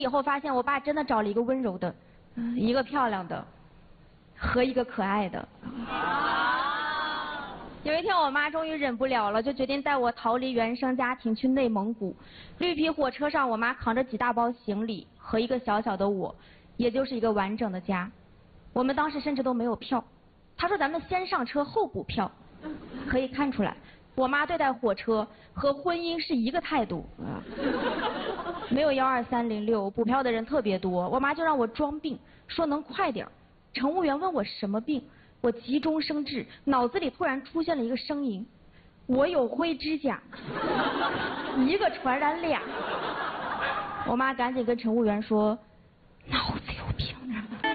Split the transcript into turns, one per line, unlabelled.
以后发现我爸真的找了一个温柔的，一个漂亮的，和一个可爱的。有一天我妈终于忍不了了，就决定带我逃离原生家庭去内蒙古。绿皮火车上，我妈扛着几大包行李和一个小小的我，也就是一个完整的家。我们当时甚至都没有票，她说咱们先上车后补票。可以看出来，我妈对待火车和婚姻是一个态度。没有12306，补票的人特别多，我妈就让我装病，说能快点。乘务员问我什么病，我急中生智，脑子里突然出现了一个声音：我有灰指甲，一个传染俩。我妈赶紧跟乘务员说：脑